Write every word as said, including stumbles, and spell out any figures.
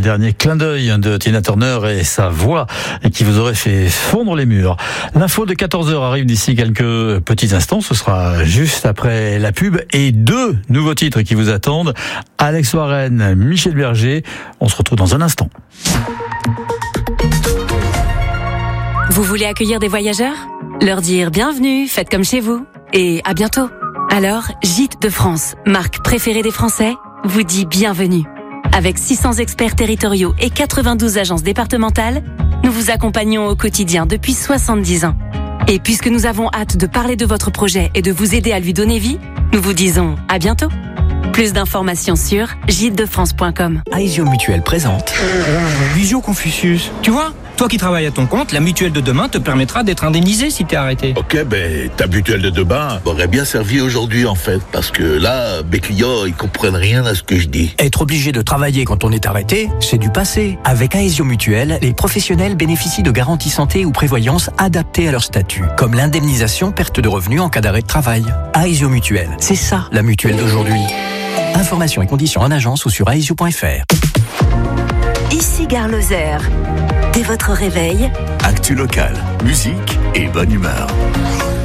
dernier clin d'œil de Tina Turner et sa voix qui vous aurait fait fondre les murs. L'info de quatorze heures arrive d'ici quelques petits instants. Ce sera juste après la pub et deux nouveaux titres qui vous attendent. Alex Warren, Michel Berger. On se retrouve dans un instant. Vous voulez accueillir des voyageurs ? Leur dire bienvenue, faites comme chez vous et à bientôt. Alors, Gîtes de France, marque préférée des Français, vous dit bienvenue. Avec six cents experts territoriaux et quatre-vingt-douze agences départementales, nous vous accompagnons au quotidien depuis soixante-dix ans. Et puisque nous avons hâte de parler de votre projet et de vous aider à lui donner vie, nous vous disons à bientôt. Plus d'informations sur gîtes de france point com. Aesio Mutuelle présente Visio Confucius. Tu vois, toi qui travailles à ton compte, la mutuelle de demain te permettra d'être indemnisé si t'es arrêté. Ok, ben ta mutuelle de demain m'aurait bien servi aujourd'hui en fait, parce que là, mes clients, ils comprennent rien à ce que je dis. Être obligé de travailler quand on est arrêté, c'est du passé. Avec Aesio Mutuelle, les professionnels bénéficient de garanties santé ou prévoyance adaptées à leur statut, comme l'indemnisation perte de revenus en cas d'arrêt de travail. Aesio Mutuelle, c'est ça la mutuelle d'aujourd'hui. Informations et conditions en agence ou sur aesio point f r. Ici Gare Lozère. Dès votre réveil, actu local, musique et bonne humeur.